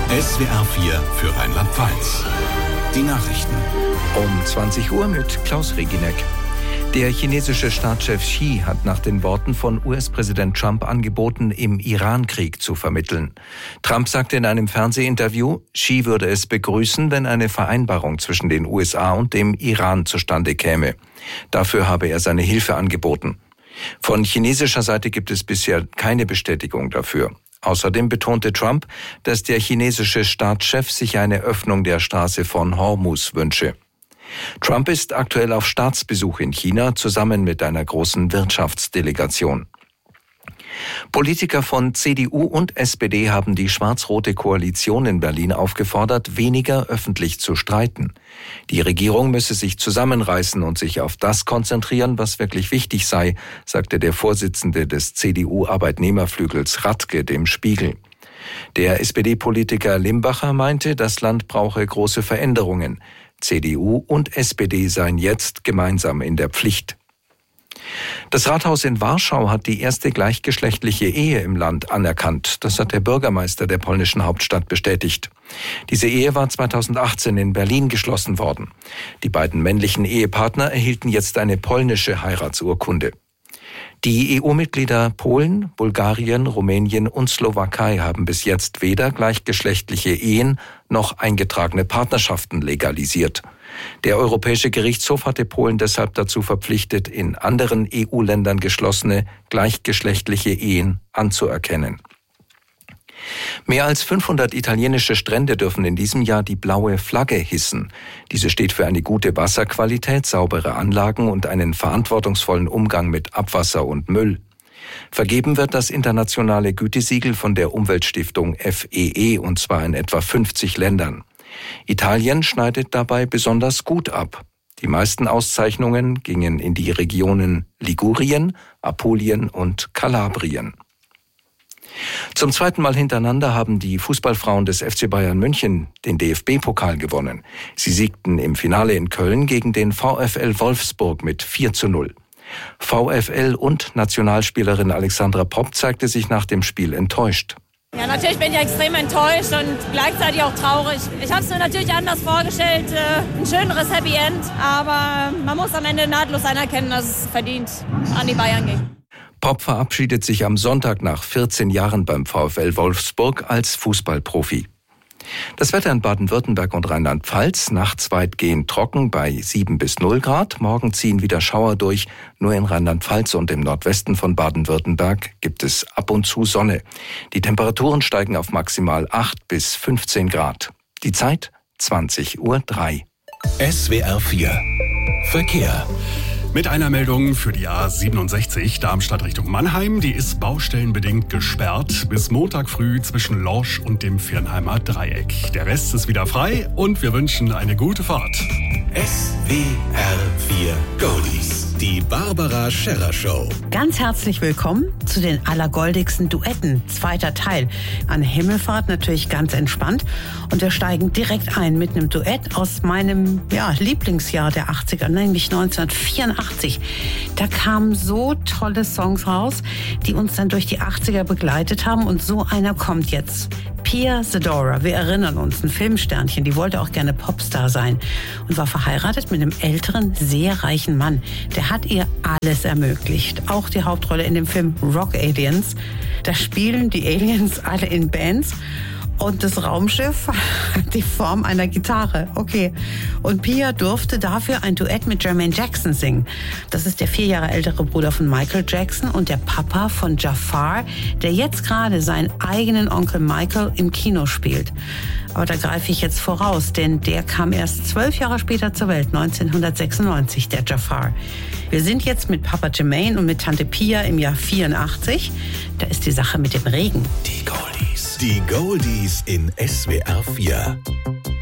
SWR 4 für Rheinland-Pfalz. Die Nachrichten. Um 20 Uhr mit Klaus Reginek. Der chinesische Staatschef Xi hat nach den Worten von US-Präsident Trump angeboten, im Iran-Krieg zu vermitteln. Trump sagte in einem Fernsehinterview, Xi würde es begrüßen, wenn eine Vereinbarung zwischen den USA und dem Iran zustande käme. Dafür habe er seine Hilfe angeboten. Von chinesischer Seite gibt es bisher keine Bestätigung dafür. Außerdem betonte Trump, dass der chinesische Staatschef sich eine Öffnung der Straße von Hormuz wünsche. Trump ist aktuell auf Staatsbesuch in China zusammen mit einer großen Wirtschaftsdelegation. Politiker von CDU und SPD haben die schwarz-rote Koalition in Berlin aufgefordert, weniger öffentlich zu streiten. Die Regierung müsse sich zusammenreißen und sich auf das konzentrieren, was wirklich wichtig sei, sagte der Vorsitzende des CDU-Arbeitnehmerflügels Radke dem Spiegel. Der SPD-Politiker Limbacher meinte, das Land brauche große Veränderungen. CDU und SPD seien jetzt gemeinsam in der Pflicht. Das Rathaus in Warschau hat die erste gleichgeschlechtliche Ehe im Land anerkannt. Das hat der Bürgermeister der polnischen Hauptstadt bestätigt. Diese Ehe war 2018 in Berlin geschlossen worden. Die beiden männlichen Ehepartner erhielten jetzt eine polnische Heiratsurkunde. Die EU-Mitglieder Polen, Bulgarien, Rumänien und Slowakei haben bis jetzt weder gleichgeschlechtliche Ehen noch eingetragene Partnerschaften legalisiert. Der Europäische Gerichtshof hatte Polen deshalb dazu verpflichtet, in anderen EU-Ländern geschlossene gleichgeschlechtliche Ehen anzuerkennen. Mehr als 500 italienische Strände dürfen in diesem Jahr die blaue Flagge hissen. Diese steht für eine gute Wasserqualität, saubere Anlagen und einen verantwortungsvollen Umgang mit Abwasser und Müll. Vergeben wird das internationale Gütesiegel von der Umweltstiftung FEE, und zwar in etwa 50 Ländern. Italien schneidet dabei besonders gut ab. Die meisten Auszeichnungen gingen in die Regionen Ligurien, Apulien und Kalabrien. Zum zweiten Mal hintereinander haben die Fußballfrauen des FC Bayern München den DFB-Pokal gewonnen. Sie siegten im Finale in Köln gegen den VfL Wolfsburg mit 4:0. VfL und Nationalspielerin Alexandra Popp zeigte sich nach dem Spiel enttäuscht. Ja, natürlich bin ich extrem enttäuscht und gleichzeitig auch traurig. Ich habe es mir natürlich anders vorgestellt, ein schöneres Happy End, aber man muss am Ende nahtlos anerkennen, dass es verdient an die Bayern ging. Popp verabschiedet sich am Sonntag nach 14 Jahren beim VfL Wolfsburg als Fußballprofi. Das Wetter in Baden-Württemberg und Rheinland-Pfalz, nachts weitgehend trocken bei 7 bis 0 Grad. Morgen ziehen wieder Schauer durch. Nur in Rheinland-Pfalz und im Nordwesten von Baden-Württemberg gibt es ab und zu Sonne. Die Temperaturen steigen auf maximal 8 bis 15 Grad. Die Zeit 20:03 Uhr. SWR 4 Verkehr. Mit einer Meldung für die A67 Darmstadt Richtung Mannheim. Die ist baustellenbedingt gesperrt bis Montag früh zwischen Lorsch und dem Viernheimer Dreieck. Der Rest ist wieder frei und wir wünschen eine gute Fahrt. SWR 4 Goldies. Die Barbara Scherrer Show. Ganz herzlich willkommen zu den allergoldigsten Duetten. Zweiter Teil. An Himmelfahrt natürlich ganz entspannt. Und wir steigen direkt ein mit einem Duett aus meinem Lieblingsjahr der 80er, nämlich 1984. Da kamen so tolle Songs raus, die uns dann durch die 80er begleitet haben. Und so einer kommt jetzt. Pia Zadora, wir erinnern uns, ein Filmsternchen, die wollte auch gerne Popstar sein und war verheiratet mit einem älteren, sehr reichen Mann. Der hat ihr alles ermöglicht, auch die Hauptrolle in dem Film Rock Aliens. Da spielen die Aliens alle in Bands. Und das Raumschiff hat die Form einer Gitarre. Okay. Und Pia durfte dafür ein Duett mit Jermaine Jackson singen. Das ist der 4 Jahre ältere Bruder von Michael Jackson und der Papa von Jafar, der jetzt gerade seinen eigenen Onkel Michael im Kino spielt. Aber da greife ich jetzt voraus, denn der kam erst 12 Jahre später zur Welt, 1996, der Jafar. Wir sind jetzt mit Papa Jermaine und mit Tante Pia im Jahr 84. Da ist die Sache mit dem Regen. Die Goldies. Die Goldies in SWR 4.